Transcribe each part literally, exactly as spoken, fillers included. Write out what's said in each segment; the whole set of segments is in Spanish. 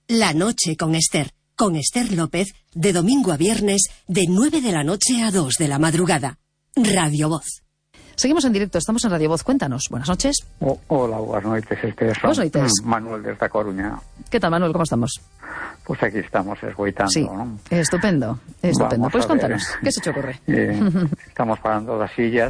La noche con Esther, con Esther López, de domingo a viernes, de nueve de la noche a dos de la madrugada. Radio Voz. Seguimos en directo, estamos en Radio Voz. Cuéntanos. Buenas noches. Oh, hola, buenas noches, Esther. Buenas noches. Manuel desde A Coruña. ¿Qué tal, Manuel? ¿Cómo estamos? Pues aquí estamos esgoitando, sí, ¿no? Estupendo, estupendo. Vamos Pues a ver. Cuéntanos, ¿qué se te ocurre? Eh, estamos pagando las sillas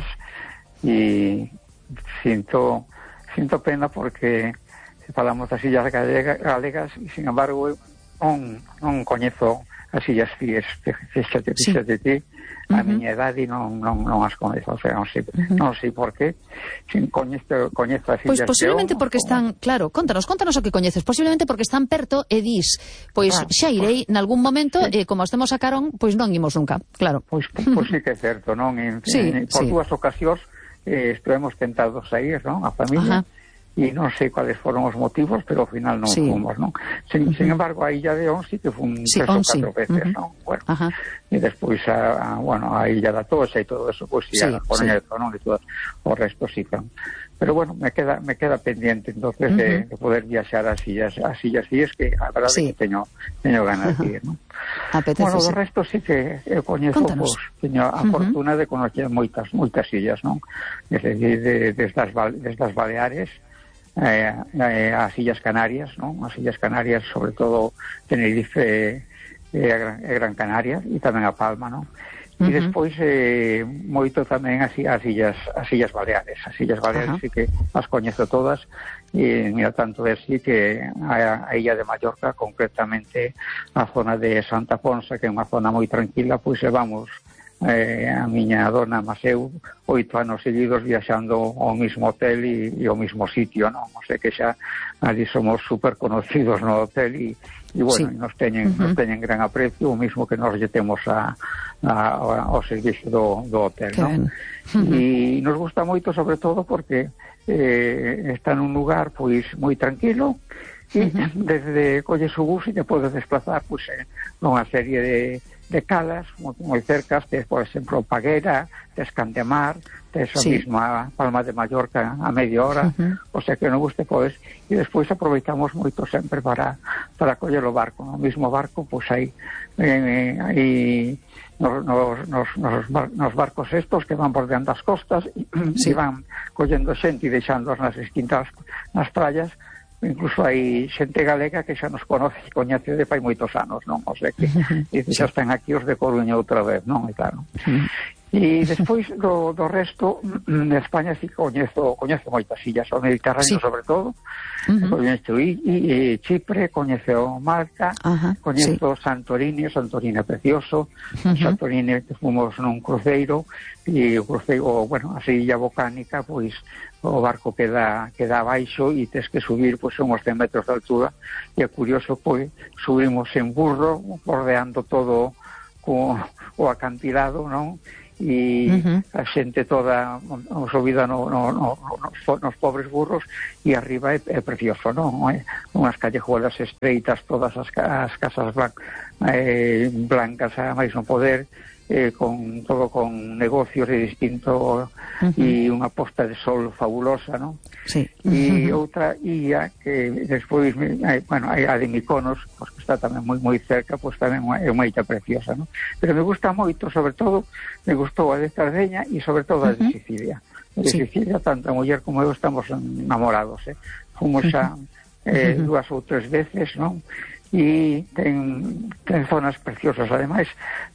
y siento, siento pena porque falamos das sillas galega, galegas e, sin embargo, non, non coñezo as sillas fíes, fíxate, fíxate sí. ti, a uh-huh. miña idade non, non, non as coñezo, o sea, non sei, uh-huh. non sei por qué, sin coñezo, coñezo as sillas. Pois posiblemente eu, porque como... están, claro, contanos, contanos o que coñeces, posiblemente porque están perto e dis, pois ah, xa irei pues, nalgún momento sí. e como as temos sacaron, pois non imos nunca, claro. Pois, pois sí que é certo, non? En, sí, en, por sí. dúas ocasións eh, estivemos tentados a ir, non? A familia. Ajá. E non sei cuáles foron os motivos, pero ao final non sí. fomos, non? Sin, uh-huh. sin embargo, a illa de On sí que fun sí, tres ou catro sí. veces, uh-huh. non? Bueno, uh-huh. e despois a, a, bueno, a illa da Toxa e todo eso, pois pues, sí, sí, a Coneto, sí. non? E todo o resto sí que... Pero bueno, me queda me queda pendiente entonces uh-huh. de, de poder viaxar ás illas, ás illas e es que a verdade sí. que teño teño ganas uh-huh. de ir, non? Bueno, do resto sí que eu coñezo, pois, pues, teño a uh-huh. fortuna de conocer moitas moitas illas, non? Desde, de, desde, as, desde as Baleares, Eh, eh, as Illas Canarias, non? As Illas Canarias, sobre todo Tenerife e eh, Gran, eh, Gran Canaria e tamén a Palma, non? E uh-huh. despois eh, moito tamén as, as illas as Illas Baleares. As Illas Baleares uh-huh. sí que as coñezo todas e mira, tanto é así que a, a illa de Mallorca, concretamente a zona de Santa Ponsa, que é unha zona moi tranquila, pois vamos Eh, a miña dona Maseu oito anos seguidos viaxando ao mismo hotel e, e ao mismo sitio, non? O sea que xa ali somos super conocidos no hotel e, e bueno, sí. nos teñen uh-huh. nos teñen gran aprecio, o mismo que nos lle temos a, a, ao servicio do, do hotel, non? Uh-huh. E nos gusta moito, sobre todo porque eh, está nun lugar pois moi tranquilo e uh-huh. desde colles o bus e te podes desplazar pois eh, nunha serie de de calas moi, moi cercas, tes, por exemplo, Paguera, tes Candemar, tes a sí. mesma Palma de Mallorca a media hora, uh-huh. o sea que non guste, podes, e despois aproveitamos moito sempre para para coller o barco, no mismo barco, pois aí eh, aí nos, nos, nos, nos, bar, nos barcos estos que van bordeando as costas e, sí. e van collendo xente e deixándoas nas distintas nas praias. Incluso hai xente galega que xa nos conoce e coñece de fai moitos anos, non? O sea que e xa están aquí os de Coruña outra vez, non? E claro. E despois do, do resto de España sí coñezo coñezo moitas illas, o Mediterráneo sí. sobre todo. Uh-huh. Coñezo e, e Chipre, coñezo Malta, uh-huh. coñezo sí. Santorini, Santorini é precioso. Uh-huh. Santorini fomos nun cruceiro e o cruceiro, bueno, a illa volcánica, pois o barco queda queda abaixo e tes que subir pois uns cen metros de altura e é curioso, pois subimos en burro bordeando todo co, o acantilado, non? E uh-huh. a xente toda subida no, no, no, no, nos pobres burros e arriba é, é precioso, non? É unhas callejuelas estreitas, todas as, as casas blan, eh, blancas a máis non poder, Eh, con todo con negocios de distinto uh-huh. e unha posta de sol fabulosa, non? Sí. E uh-huh. outra illa que despois, eh, bueno, a de Mykonos, pues, que está tamén moi moi cerca, pois pues, tamén é unha illa preciosa, non? Pero me gusta moito, sobre todo, me gustou a de Sardeña e sobre todo a de uh-huh. Sicilia. De sí. Sicilia, tanto a muller como eu estamos enamorados, eh? Fomos xa eh, uh-huh. dúas ou tres veces, non? E ten, ten zonas preciosas, ademais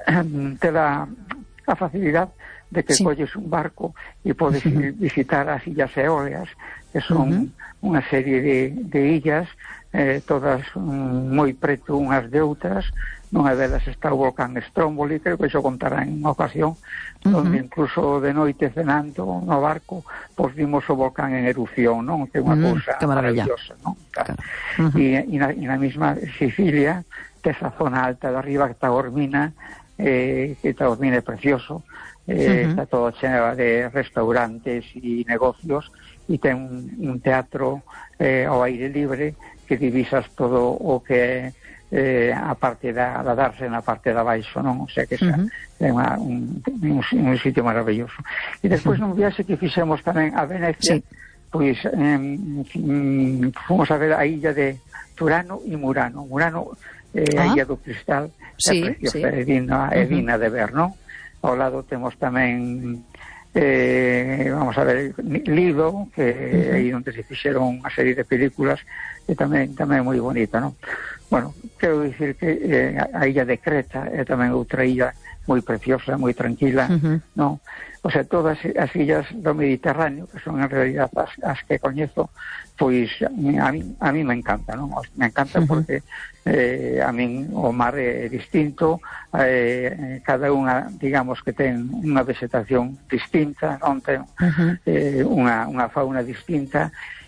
te dá a facilidade de que sí. colles un barco e podes uh-huh. visitar as Illas Eólias, que son uh-huh. unha serie de, de illas eh, todas um, moi preto unhas de outras. Nunha delas está o volcán Stromboli, creo que xo contará en unha ocasión, uh-huh. onde incluso de noite cenando no barco, pois vimos o volcán en erupción, non? Que é unha uh-huh. cousa maravillosa, non? Claro. Uh-huh. E, e, na, e na mesma Sicilia, que esa zona alta de arriba, que está Ormina, eh, que está Ormina é precioso, eh, uh-huh. está todo cheno de restaurantes e negocios, e ten un, un teatro eh, ao aire libre, que divisas todo o que é Eh, a parte da, da darse na parte da baixo, non? O sea que xa, uh-huh. é unha, un, un, un sitio maravilloso. E despois uh-huh. nun viaxe que fixemos tamén a Venecia, sí. pois eh, fomos a ver a illa de, Turano e Murano. Murano é eh, ah. a Illa do Cristal, sí, é preciosa, sí. é digna, é digna uh-huh. de ver, non? Ao lado temos tamén eh, vamos a ver Lido, que uh-huh. aí onde se fixeron unha serie de películas, e tamén tamén moi bonita, non? Bueno, quero dicir que eh, a illa de Creta é tamén outra illa moi preciosa, moi tranquila, uh-huh. non? O sea, todas as illas do Mediterráneo, que son en realidad as, as que coñezo, pois a mí, a mí me encanta, non? Me encanta uh-huh. porque eh, a min o mar é distinto, eh, cada unha, digamos que ten unha vegetación distinta, non ten uh-huh. eh, unha, unha fauna distinta,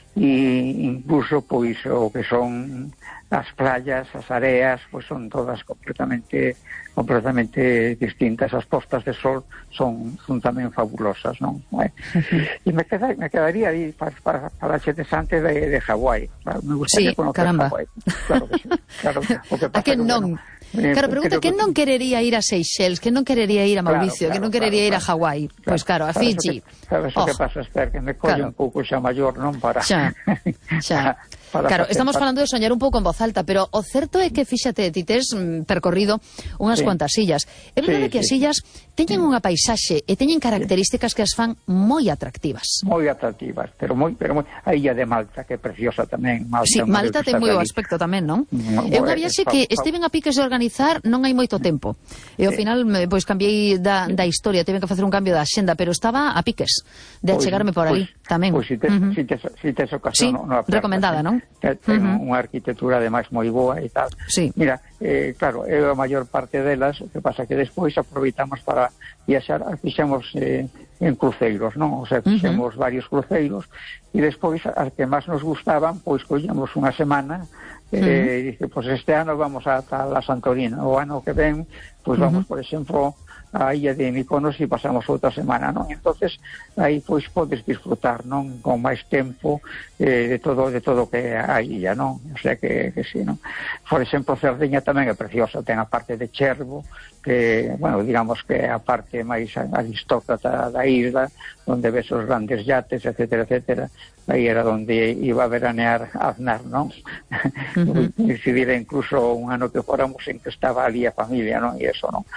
e incluso pois o que son as playas, as areas, pois son todas completamente completamente distintas. As postas de sol son, son tamén fabulosas, non? Eh? E me, queda, me quedaría aí para, para, para a xente sante de, de Hawái. Me gustaría sí, conocer caramba. Hawái. Claro que sí. Claro, o que pasa a que non? Bueno, Claro, pregunta, que non querería ir a Seychelles, que non querería ir a Mauricio, claro, claro, que non querería claro, ir a Hawái? Claro, pois claro, a Fiji. Sabes o que pasa, Esther, que me colle claro. un pouco xa maior, non para... Xa, xa. Para claro, estamos falando de soñar un pouco en voz alta, pero o certo é que, fíxate, ti tes mm, percorrido unhas sí. cuantas illas. É verdade sí, que sí. as illas teñen unha paisaxe e teñen características que as fan moi atractivas. Moi atractivas, pero moi, pero moi... A illa de Malta, que é preciosa tamén. Malta, sí, Malta ten moi o aspecto tamén, non? No, é unha viaxe que estiven a piques de organizar non hai moito tempo. E ao sí. final, pois, cambiei da, da historia, tiven que facer un cambio da axenda, pero estaba a piques de achegarme por aí, pues, tamén. Pois, pues, si tes, uh-huh. si tes, si tes ocasión... Sí, no, no recomendada, non? Ten uh-huh. unha arquitectura ademais moi boa e tal. Sí. Mira, eh, claro, é a maior parte delas, o que pasa que despois aproveitamos para viaxar, fixemos eh, en cruceiros, non? O sea, fixemos uh-huh. varios cruceiros e despois as que máis nos gustaban, pois collemos unha semana e eh, dice, pois este ano vamos a tal a Santorini, o ano que ven, pois vamos, uh-huh. por exemplo, a illa de Mykonos e pasamos outra semana, non? Entonces aí pois podes disfrutar, non? Con máis tempo eh, de todo de todo que a illa, non? O sea que, que sí, non? Por exemplo, Cerdeña tamén é preciosa, ten a parte de Chervo, que, bueno, digamos que é a parte máis aristócrata da isla, onde ves os grandes yates, etcétera, etcétera. Aí era onde iba a veranear Aznar, non? Uh-huh. Decidir incluso un ano que fóramos en que estaba ali a familia, non? E eso, non?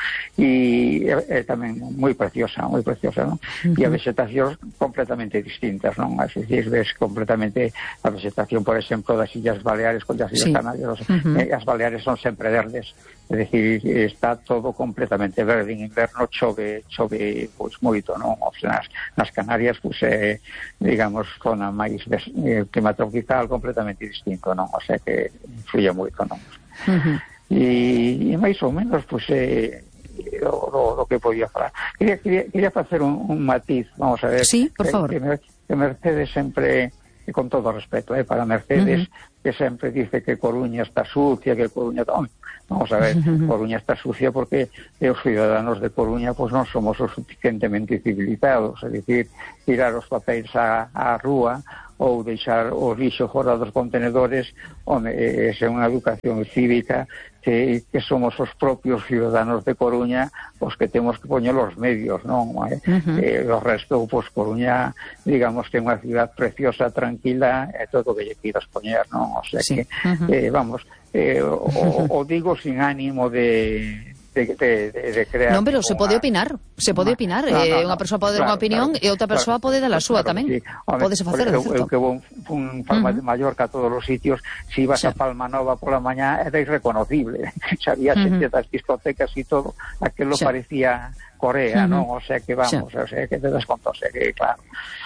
E é, é tamén moi preciosa, moi preciosa, non? Uh-huh. E a vegetación completamente distintas, non? As illas ves completamente a vegetación, por exemplo, das Illas Baleares con as Illas sí. Canarias. Uh-huh. Eh, as Baleares son sempre verdes, é dicir, está todo completamente verde. En inverno chove, chove pois moito, non? O sea, nas, nas Canarias, pois, eh, digamos, zona máis eh, clima tropical completamente distinto, non? O sea que influye moito, non? Uh-huh. E, e máis ou menos, pois, eh, do, do, do que podía falar. Quería, quería, quería facer un, un matiz, vamos a ver. Sí, por favor. Que, que Mercedes sempre, e con todo respeto, eh, para Mercedes, uh-huh. que sempre dice que Coruña está sucia, que Coruña... Oh, vamos a ver, uh-huh. Coruña está sucia porque os ciudadanos de Coruña pues non somos o suficientemente civilizados, é dicir, tirar os papéis á, á rúa ou deixar o lixo fora dos contenedores, home, esa é unha educación cívica que, que somos os propios ciudadanos de Coruña os que temos que poñer os medios, non? Eh? Uh-huh. Eh, o resto, pois, Coruña, digamos que é unha ciudad preciosa, tranquila, é todo o que lle pidas poñer, non? O sea sí. que, uh-huh. eh, vamos, eh, o, o digo sin ánimo de... De, de, de, de crear non, pero se pode opinar, se pode opinar, no, no, eh, unha persoa pode dar claro, unha opinión claro, e outra persoa claro, pode dar a súa claro, tamén. Sí. Pódese facer, de certo. Eu que vou un Palma uh-huh. de Mallorca a todos os sitios, se si ibas sí. a Palma Nova pola mañá era irreconocible. Sabía xente uh-huh. das discotecas e todo, aquilo sí. parecía Corea, uh-huh. non? O sea que vamos, sí. o sea que te das conta, o sea que claro.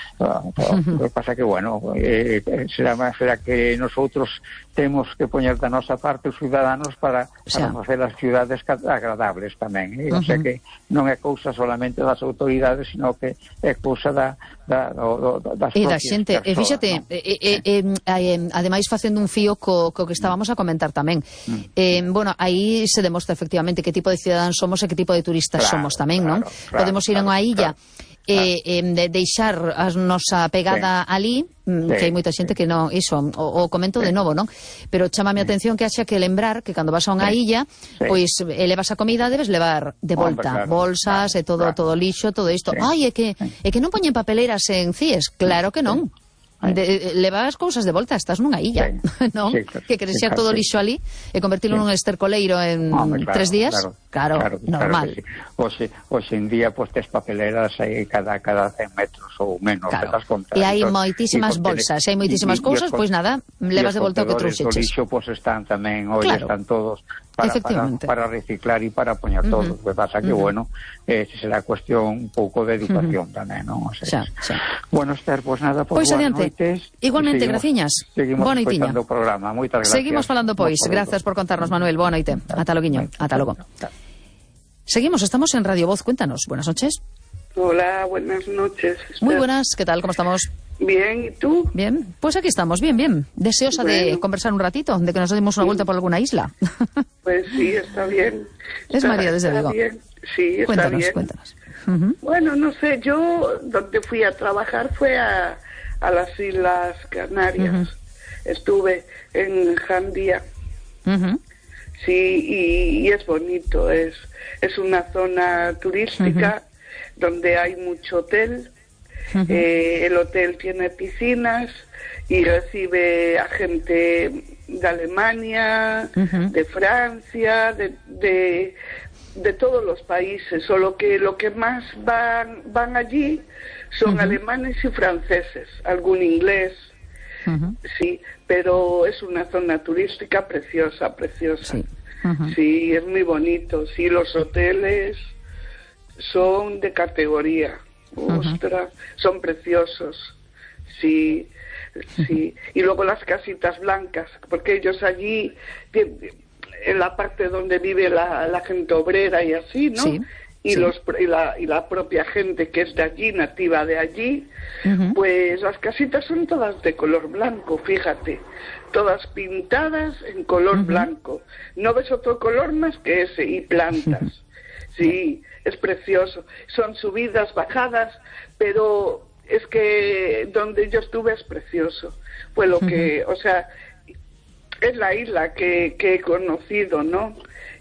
Lo que pasa que, bueno, eh, será, será que nosotros temos que poñer da nosa parte os ciudadanos para, para facer as ciudades agradables tamén, eh? O sea que non é cousa solamente das autoridades, sino que é cousa da, da, do, do, das e da propias xente, persoas, e fíxate, ¿no? e, e, e, e, ademais facendo un fío co, co que estábamos a comentar tamén, mm. eh, bueno, aí se demostra efectivamente que tipo de ciudadanos somos e que tipo de turistas claro, somos tamén, claro, non? Claro, Podemos ir claro, a unha illa claro. Eh, eh, de deixar a nosa pegada sí. ali, sí. que hai moita xente que non, iso, o, o comento sí. de novo, non? Pero chámame a atención que haxa que lembrar que cando vas a unha sí. illa, sí. pois elevas a comida, debes levar de volta Hombre, claro, bolsas claro, e todo claro. todo lixo, todo isto. Sí. Ai, é que é que non poñen papeleras en C I E S, claro que non. De, levas cousas de volta, estás nunha illa, sí, non? Sí, claro, que queres xer todo lixo ali e convertirlo sí. nun estercoleiro en Hombre, claro, tres días, claro, claro, claro normal. Claro sí. Hoxe, hoxe en día, pues, tes papeleras aí cada, cada cen metros ou menos, claro. E hai moitísimas bolsas, hai moitísimas cousas, pois nada, levas de volta o que trouxeches. Os lixo, pues, están tamén, hoxe claro. están todos para, para, para reciclar e para poñer uh -huh. todo. O que pasa que, uh -huh. bueno, eh, será cuestión un pouco de educación uh -huh. tamén, non? O sea, xa, xa. Bueno, Esther, pues nada, pues, pois adiante. Noites. Igualmente, seguimos, graciñas. Seguimos escoitando o programa. Moitas gracias. Seguimos falando, pois. Grazas por contarnos, Manuel. Boa noite. Ata loguiño. Ata logo. Seguimos, estamos en Radio Voz. Cuéntanos. Buenas noches. Hola, buenas noches. Esther. Muy buenas. ¿Qué tal? ¿Cómo estamos? Bien, ¿y tú? Bien. Pues aquí estamos. Bien, bien. Deseosa bueno. de conversar un ratito, de que nos demos una sí. vuelta por alguna isla. Pues sí, está bien. Es está, María, desde está Vigo. Bien. Sí, está cuéntanos, bien. Cuéntanos, cuéntanos. Uh-huh. Bueno, no sé, yo donde fui a trabajar fue a, a las Islas Canarias. Uh-huh. Estuve en Jandía. Uh-huh. Sí, y, y es bonito, es, es una zona turística uh-huh. donde hay mucho hotel. Uh-huh. eh, el hotel tiene piscinas y recibe a gente de Alemania, uh-huh. de Francia, de, de, de todos los países, solo que lo que más van, van allí son uh-huh. alemanes y franceses, algún inglés. Uh-huh. Sí, pero es una zona turística preciosa, preciosa. Sí. Uh-huh. Sí, es muy bonito. Sí, los hoteles son de categoría. Ostras, uh-huh. son preciosos. Sí, sí. Uh-huh. Y luego las casitas blancas, porque ellos allí, en la parte donde vive la, la gente obrera y así, ¿no? Sí. Y, sí. los, y, la, y la propia gente que es de allí, nativa de allí, uh-huh. pues las casitas son todas de color blanco, fíjate, todas pintadas en color uh-huh. blanco. No ves otro color más que ese, y plantas. Uh-huh. Sí, es precioso. Son subidas, bajadas, pero es que donde yo estuve es precioso. Fue lo uh-huh. que, o sea, es la isla que, que he conocido, ¿no?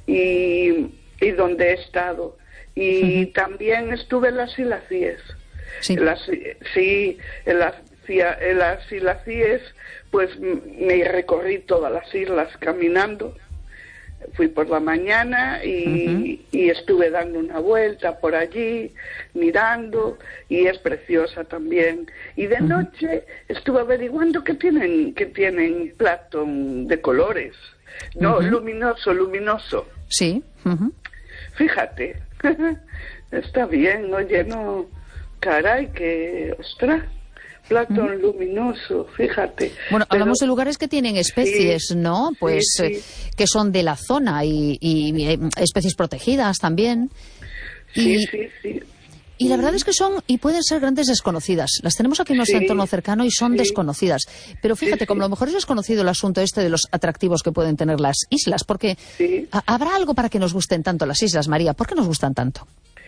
Y, y donde he estado. Y uh-huh. también estuve en las Islas Cíes. Sí, en las, sí, en las, en las Islas Cíes, pues me recorrí todas las islas caminando. Fui por la mañana y, uh-huh. y estuve dando una vuelta por allí, mirando, y es preciosa también. Y de uh-huh. noche estuve averiguando que tienen, que tienen Platón de colores. No, uh-huh. luminoso, luminoso. Sí. Uh-huh. Fíjate. Está bien, oye, no, caray, que, ostras, Platón uh-huh. luminoso, fíjate. Bueno, pero hablamos de lugares que tienen especies, sí, ¿no? Pues sí, sí. Eh, que son de la zona y, y, y especies protegidas también. Sí, y, sí, sí. Y la verdad es que son, y pueden ser grandes desconocidas. Las tenemos aquí en nuestro sí, entorno cercano y son sí. desconocidas. Pero fíjate, sí, como sí. a lo mejor es desconocido el asunto este de los atractivos que pueden tener las islas, porque sí. ¿habrá algo para que nos gusten tanto las islas, María? ¿Por qué nos gustan tanto?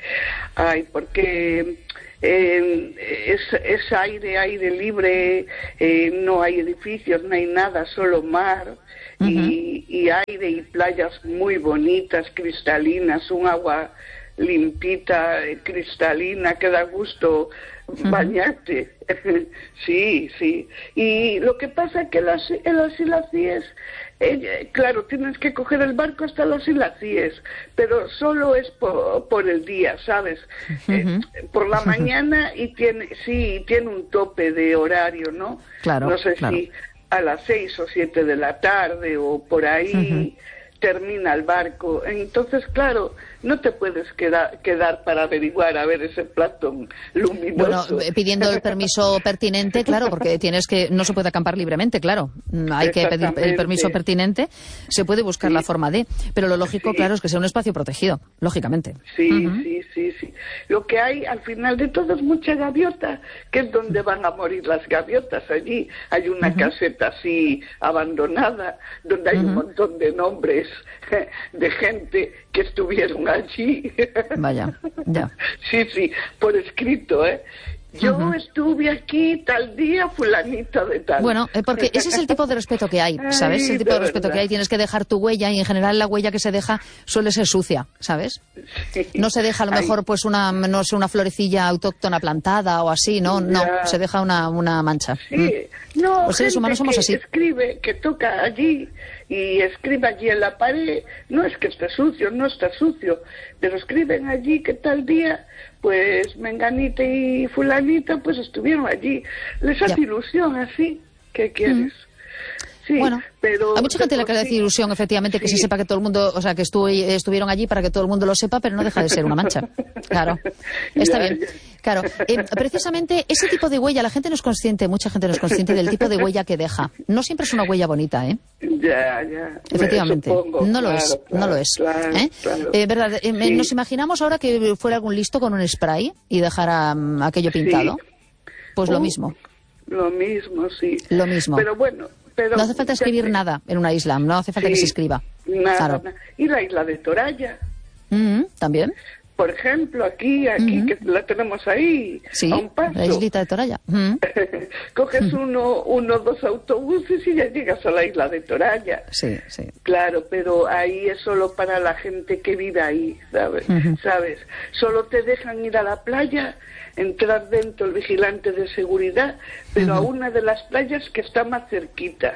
Ay, porque eh, es, es aire, aire libre, eh, no hay edificios, no hay nada, solo mar. Uh-huh. y, y aire y playas muy bonitas, cristalinas, un agua limpita, cristalina, que da gusto uh-huh. bañarte. Sí, sí. Y lo que pasa es que las, en las Islas Cíes, eh, claro, tienes que coger el barco hasta las Islas Cíes, pero solo es por, por el día, ¿sabes? Uh-huh. Eh, por la mañana y tiene, sí, tiene un tope de horario, ¿no? Claro, no sé claro. si a las seis o siete de la tarde o por ahí uh-huh. termina el barco. Entonces, claro, no te puedes quedar, quedar para averiguar a ver ese Platón luminoso. Bueno, pidiendo el permiso pertinente, claro, porque tienes que no se puede acampar libremente, claro. Hay que pedir el permiso pertinente. Se puede buscar sí. la forma de, pero lo lógico, sí. claro, es que sea un espacio protegido, lógicamente. Sí, uh-huh. sí, sí, sí. Lo que hay al final de todo es mucha gaviota, que es donde van a morir las gaviotas. Allí hay una uh-huh. caseta así abandonada, donde hay uh-huh. un montón de nombres de gente que estuvieron allí. Vaya, ya. Sí, sí, por escrito, ¿eh? yo uh-huh. estuve aquí tal día, fulanito de tal. Bueno, eh, porque ese es el tipo de respeto que hay, ¿sabes? Ay, el tipo de de respeto verdad. que hay. Tienes que dejar tu huella y en general la huella que se deja suele ser sucia, ¿sabes? Sí. No se deja a lo mejor Ay. pues una, no sé, una florecilla autóctona plantada o así, ¿no? No, Ya. se deja una, una mancha. Sí, Mm. no, Los seres gente humanos somos que así. escribe, que toca allí y escribe allí en la pared, no es que esté sucio, no está sucio, pero escriben allí que tal día, pues Menganita y Fulanita pues estuvieron allí. Les hace Ya. ilusión así, ¿qué quieres? Sí, Bueno, pero a mucha gente le pero hace sí. ilusión, efectivamente, que Sí. se sepa que todo el mundo, o sea, que estu estuvieron allí para que todo el mundo lo sepa, pero no deja de ser una mancha. Claro, está Ya, bien. ya. Claro, eh, precisamente ese tipo de huella, la gente no es consciente, mucha gente no es consciente del tipo de huella que deja. No siempre es una huella bonita, ¿eh? Ya, ya. Efectivamente, Me supongo, no lo claro, es, claro, no lo es. claro, ¿eh? claro. Eh, ¿verdad? Eh, Sí. Nos imaginamos ahora que fuera algún listo con un spray y dejara mm, aquello pintado. Sí. Pues lo Uh, mismo, Lo mismo, sí. lo mismo. Pero bueno, pero No hace falta escribir ya- nada en una isla, no hace falta Sí, que se escriba. Nada, Claro. nada. Y la isla de Toralla, Mm, También. por ejemplo, aquí, aquí Ujú. que la tenemos ahí, Sí, a un paso. la islita de Toralla. Mm. Coges uno, uno, dos autobuses y ya llegas a la isla de Toralla. Sí, sí. Claro, pero ahí es solo para la gente que vive ahí, ¿sabes? Ujú. ¿Sabes? Solo te dejan ir a la playa, entrar dentro el vigilante de seguridad, pero a una de las playas que está más cerquita.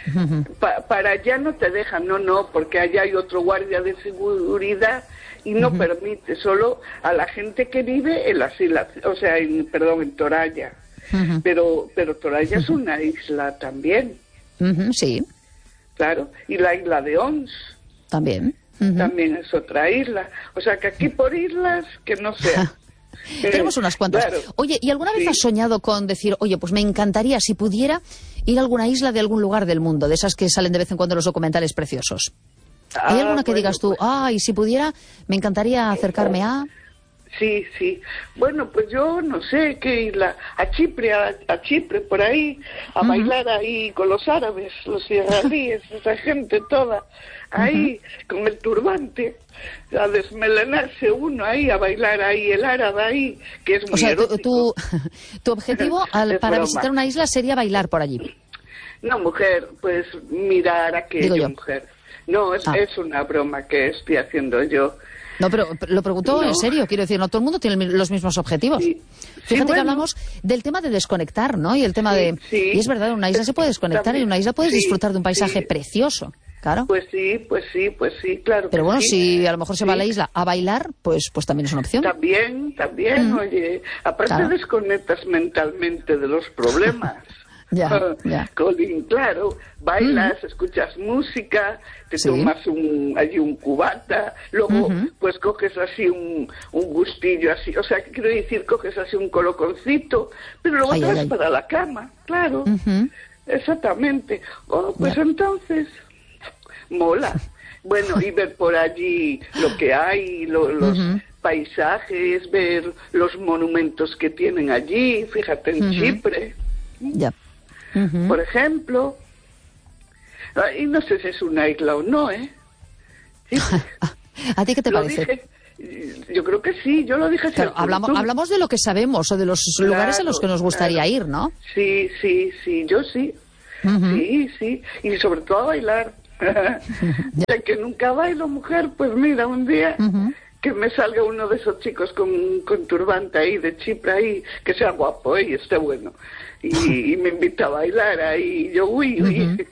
Pa- para allá no te dejan, no, no, porque allá hay otro guardia de seguridad y no permite, solo a la gente que vive en las islas, o sea, en, perdón, en Toralla. Ujú. Pero, pero Toralla es una isla también, Ujú, sí, claro, y la isla de Ons también. Ujú. también es otra isla. O sea, que aquí por islas, que no sea. Tenemos unas cuantas. Claro. Oye, ¿y alguna vez Sí. has soñado con decir, oye, pues me encantaría, si pudiera, ir a alguna isla de algún lugar del mundo, de esas que salen de vez en cuando los documentales preciosos? ¿Hay Ah, alguna que bueno, digas tú, pues, ay, si pudiera, me encantaría acercarme a...? sí, sí. Bueno, pues yo no sé qué isla. A Chipre, a, a Chipre, por ahí, a bailar ahí con los árabes, los israelíes, esa gente toda. Ahí, con el turbante, a desmelenarse uno ahí, a bailar ahí el árabe ahí, que es muy O sea, tu, erótico. tu, tu objetivo al- Es para broma. visitar una isla sería bailar por allí. No, mujer, pues mirar a Digo aquello, yo. mujer. No, es, Ah. es una broma que estoy haciendo yo. No, pero lo pregunto No. en serio, quiero decir, no todo el mundo tiene el mi- los mismos objetivos. Sí. Fíjate Sí, que bueno. hablamos del tema de desconectar, ¿no? Y el tema Sí, de... sí. Y es verdad, en una isla se puede desconectar y en También, una isla puedes sí, disfrutar de un paisaje sí. precioso, claro. Pues sí, pues sí, pues sí, claro. Pero que bueno, sí. si a lo mejor se va a la Sí. isla a bailar, pues, pues también es una opción. También, también, Mm. oye. Aparte Claro. desconectas mentalmente de los problemas. Ya, ya. Colín, claro, bailas, escuchas música, te Sí. tomas un, allí un cubata, luego Ujú. pues coges así un, un gustillo así, o sea, quiero decir, coges así un coloconcito, pero luego Ay, te ay, vas ay. para la cama, claro, Ujú. exactamente. Oh, pues Ya. entonces, mola. Bueno, y ver por allí lo que hay, lo- los Ujú. paisajes, ver los monumentos que tienen allí, fíjate en Ujú. Chipre. Ya. Ujú. Por ejemplo, ah, y no sé si es una isla o no, ¿eh? Sí, ¿A ti qué te lo parece? dije, yo creo que sí, yo lo dije así Claro, al hablamos, tuntún. hablamos de lo que sabemos o de los lugares a los que nos gustaría claro. ir, ¿no? Sí, sí, sí, yo sí. Ujú. Sí, sí, y sobre todo a bailar. Ya que nunca bailo, mujer, pues mira, un día Ujú. que me salga uno de esos chicos con, con turbante ahí, de Chipre ahí, que sea guapo ¿eh? Y esté bueno. Y, y me invita a bailar ahí, y yo, uy, uy.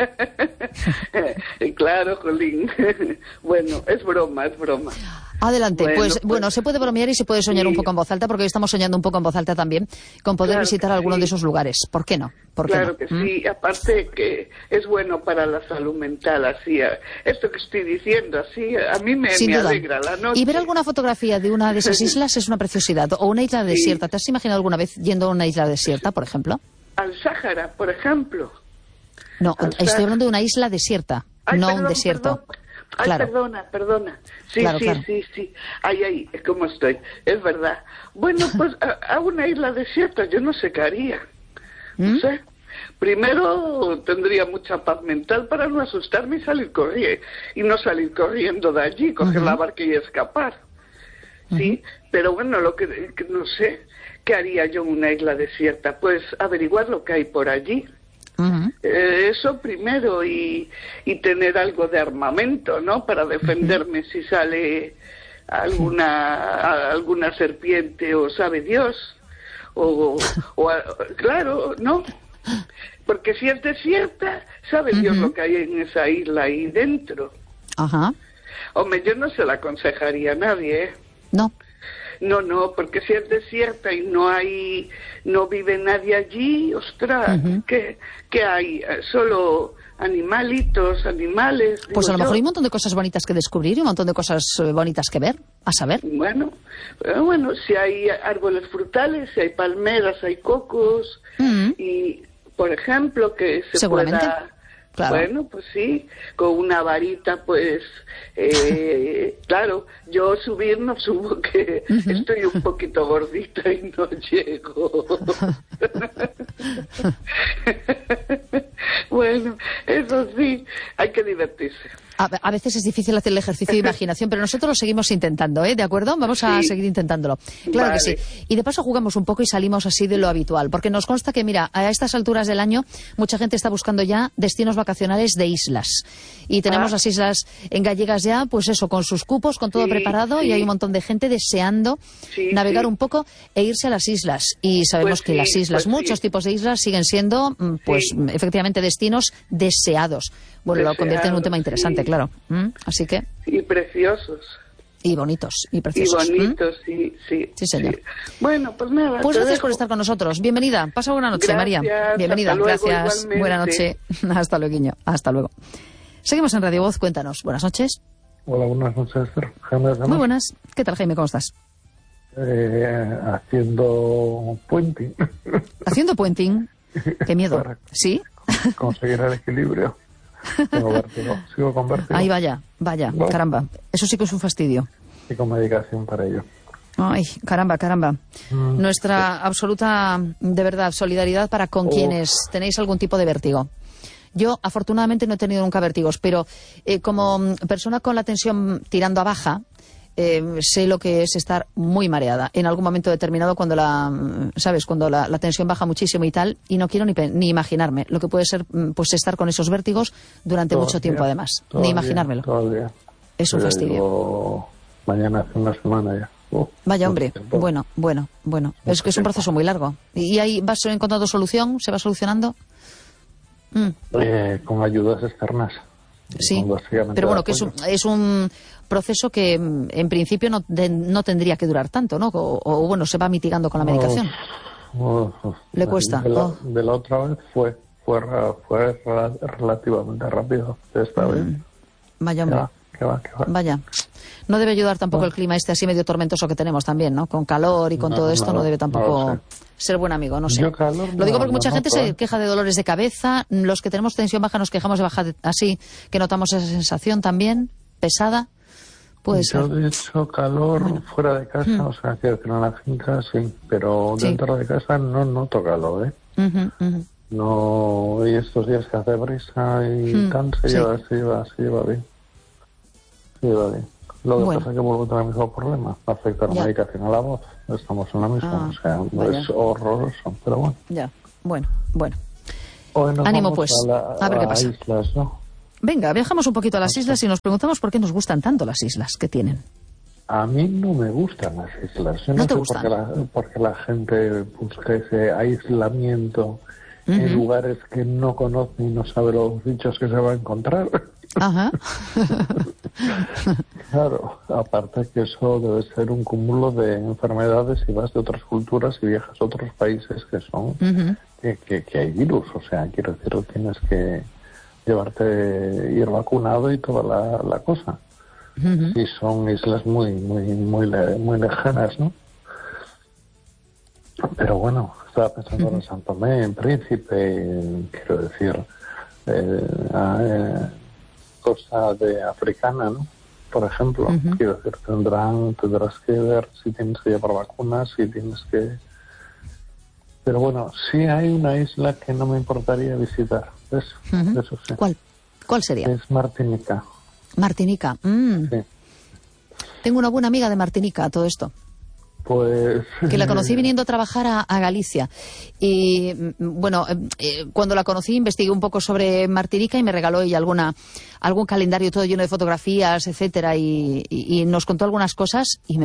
Claro, Jolín. Bueno, es broma, es broma. Adelante, Bueno, pues, pues, bueno, se puede bromear y se puede soñar sí. un poco en voz alta, porque hoy estamos soñando un poco en voz alta también, con poder Claro visitar que alguno sí. de esos lugares. ¿Por qué no? ¿Por qué Claro no? que ¿Mm? sí, aparte que es bueno para la salud mental, así, eh, esto que estoy diciendo, así, a mí me, Sin me duda. alegra la noche. Y ver alguna fotografía de una de esas islas es una preciosidad. O una isla desierta. ¿Te has imaginado alguna vez yendo a una isla desierta, por ejemplo? Al Sáhara, por ejemplo. No, Al estoy Sáhara. hablando de una isla desierta, Ay, no perdón, un desierto. perdón. Ay, Claro. perdona, perdona. Sí, Claro, sí, claro. sí, sí. Ay, ay, ¿cómo estoy? Es verdad. Bueno, pues a, a una isla desierta yo no sé qué haría. ¿Mm? No sé. Primero tendría mucha paz mental para no asustarme y salir corriendo. Y no salir corriendo de allí, coger Ujú. la barca y escapar. Sí, pero bueno, lo que, que no sé, ¿qué haría yo en una isla desierta? Pues averiguar lo que hay por allí. Uh-huh. Eh, eso primero, y, y tener algo de armamento, ¿no? Para defenderme uh-huh. si sale alguna alguna serpiente o sabe Dios. O, o, claro, ¿no? Porque si es desierta, sabe uh-huh. Dios lo que hay en esa isla ahí dentro. Ajá. Hombre, yo no se la aconsejaría a nadie, ¿eh? No. No, no, porque si es desierta y no hay, no vive nadie allí, ostras, uh-huh. ¿qué, ¿qué hay? Solo animalitos, animales. Pues a lo yo. mejor hay un montón de cosas bonitas que descubrir y un montón de cosas bonitas que ver, a saber. Bueno, bueno, si hay árboles frutales, si hay palmeras, hay cocos, uh-huh. y, por ejemplo, que se Seguramente. pueda... Claro. Bueno, pues sí, con una varita, pues, eh, claro, yo subir no subo, que uh-huh. estoy un poquito gordita y no llego. Bueno, eso sí, hay que divertirse. A, a veces es difícil hacer el ejercicio de imaginación, pero nosotros lo seguimos intentando, ¿eh? ¿De acuerdo? Vamos a sí. seguir intentándolo. Claro vale. que sí. Y de paso jugamos un poco y salimos así de lo habitual, porque nos consta que, mira, a estas alturas del año mucha gente está buscando ya destinos vacacionales de islas. Y tenemos ah. las islas en gallegas ya, pues eso, con sus cupos, con todo sí, preparado, sí. y hay un montón de gente deseando sí, navegar sí. un poco e irse a las islas. Y sabemos pues que sí, las islas, pues muchos sí. tipos de islas, siguen siendo, pues, sí. efectivamente, destinos deseados. Bueno, deseados, lo convierte en un tema interesante, sí. claro. ¿Mm? Así que... Y preciosos. Y bonitos, y preciosos. Y bonitos, ¿Mm? sí, sí. Sí, señor. Sí. Bueno, pues nada. Pues gracias dejo. por estar con nosotros. Bienvenida. Pasa buena noche, gracias, María. Bienvenida, hasta luego, gracias. Igualmente. Buena noche. Hasta luego. Hasta luego. Seguimos en Radio Voz. Cuéntanos. Buenas noches. Hola, buenas noches, Jaime. Muy buenas. ¿Qué tal, Jaime? ¿Cómo estás? Eh, haciendo puenting. ¿Haciendo puenting? Qué miedo. Para ¿Sí? Conseguir el equilibrio. Tengo vértigo. Sigo con vértigo. Ay, vaya, vaya, no. caramba. Eso sí que es un fastidio. Y con medicación para ello. Ay, caramba, caramba. Mm, Nuestra sí. absoluta, de verdad, solidaridad para con oh. quienes tenéis algún tipo de vértigo. Yo, afortunadamente, no he tenido nunca vértigos, pero eh, como persona con la tensión tirando a baja, eh, sé lo que es estar muy mareada en algún momento determinado cuando la, ¿sabes? Cuando la, la tensión baja muchísimo y tal, y no quiero ni, ni imaginarme lo que puede ser, pues, estar con esos vértigos durante todo mucho tiempo, día, además. Ni imaginármelo. Todo el día. Es un fastidio. Digo, mañana hace una semana ya. Uh, Vaya, hombre. Bueno, bueno, bueno. Mucho es que es un proceso muy largo. ¿Y ahí vas encontrando solución? ¿Se va solucionando? Mm. Eh, con ayudas externas. Sí, pero bueno, que es un, es un proceso que en principio no, de, no tendría que durar tanto, ¿no? O, o bueno, se va mitigando con la medicación. Oh, oh, ¿Le cuesta? De la, oh. de la otra vez fue fue, fue relativamente rápido. Esta vez. Mm. Vaya, hombre. ¿Qué va, qué va, qué va? Vaya. No debe ayudar tampoco no. el clima este así medio tormentoso que tenemos también, ¿no? Con calor y con no, todo esto no, no debe tampoco... No ser buen amigo, no sé. Yo calor, lo digo porque no, mucha no, gente no, se queja de dolores de cabeza. Los que tenemos tensión baja nos quejamos de baja de, así, que notamos esa sensación también, pesada. Puede Yo, ser. de hecho, calor bueno. fuera de casa, mm. o sea, quiero decir, en la finca sí, pero sí. dentro de casa no noto calor, ¿eh? Uh-huh, uh-huh. No, y estos días que hace brisa y mm. tan, se, sí. lleva, se, lleva, se lleva bien. Se lleva bien. Lo que bueno. pasa es que vuelvo a tener el mismo problema. Afecta la ya. medicación a la voz. Estamos en la misma. Ah, o sea, vaya. Es horroroso, pero bueno. Ya, bueno, bueno. Hoy nos Ánimo, vamos pues. A, la, a ver qué a pasa. Islas, ¿no? Venga, viajamos un poquito a las islas y nos preguntamos por qué nos gustan tanto las islas que tienen. A mí no me gustan las islas. Yo no, ¿No te sé gustan? Por qué, la, por qué la gente busca ese aislamiento uh-huh. en lugares que no conoce y no sabe los bichos que se va a encontrar. Ajá. Claro, aparte que eso debe ser un cúmulo de enfermedades y vas de otras culturas y viajas a otros países que son uh-huh. que, que, que hay virus, o sea, quiero decir, tienes que llevarte, ir vacunado y toda la, la cosa. Uh-huh. Y son islas muy, muy, muy, muy lejanas, ¿no? Pero bueno, estaba pensando uh-huh. en San Tomé, en Príncipe, quiero decir, eh, eh, cosa de africana, ¿no? Por ejemplo, uh-huh. quiero decir, tendrán, tendrás que ver si tienes que llevar vacunas, si tienes que... Pero bueno, sí hay una isla que no me importaría visitar, ¿ves? Uh-huh. Eso sí. ¿Cuál? ¿Cuál sería? Es Martinica. Martinica. Mm. Sí. Tengo una buena amiga de Martinica, todo esto. Pues... Que la conocí viniendo a trabajar a, a Galicia. Y, bueno, eh, cuando la conocí investigué un poco sobre Martinica y me regaló ella alguna, algún calendario todo lleno de fotografías, etcétera, y, y, y nos contó algunas cosas y me